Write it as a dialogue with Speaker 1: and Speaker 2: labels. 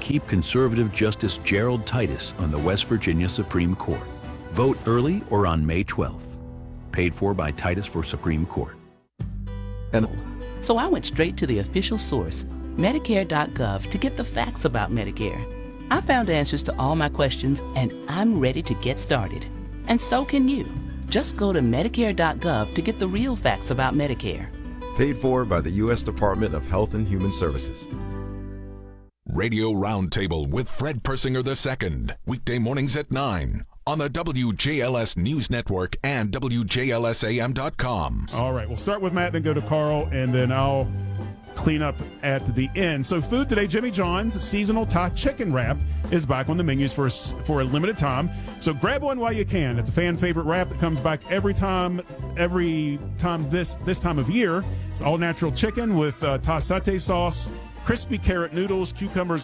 Speaker 1: keep conservative Justice Gerald Titus on the West Virginia Supreme Court. Vote early or on May 12th. Paid for by Titus for Supreme Court.
Speaker 2: So I went straight to the official source, Medicare.gov, to get the facts about Medicare. I found answers to all my questions, and I'm ready to get started. And so can you. Just go to Medicare.gov to get the real facts about Medicare.
Speaker 3: Paid for by the U.S. Department of Health and Human Services.
Speaker 4: Radio Roundtable with Fred Persinger II. Weekday mornings at 9 on the WJLS News Network and WJLSAM.com.
Speaker 5: All right, we'll start with Matt, then go to Carl, and then I'll clean up at the end. So food today, Jimmy John's seasonal Thai chicken wrap is back on the menus for a limited time. So grab one while you can. It's a fan favorite wrap that comes back every time this time of year. It's all natural chicken with Thai satay sauce, crispy carrot noodles, cucumbers,